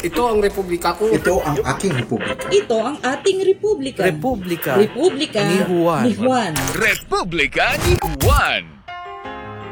Ito ang republika ko. Ito ang aking republika. Ito ang ating republika. Republika Republika ni Juan. ni Juan. Republika ni Juan.